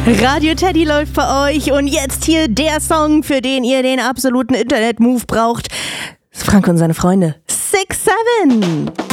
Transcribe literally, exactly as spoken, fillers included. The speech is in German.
Radio Teddy läuft bei euch und jetzt hier der Song, für den ihr den absoluten Internet-Move braucht. Frank und seine Freunde. Six Seven.